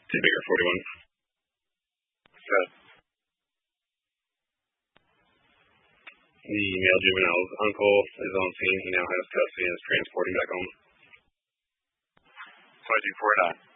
Too big or 41. Good. The male juvenile's uncle is on scene. He now has custody and is transporting back home. So I do 49.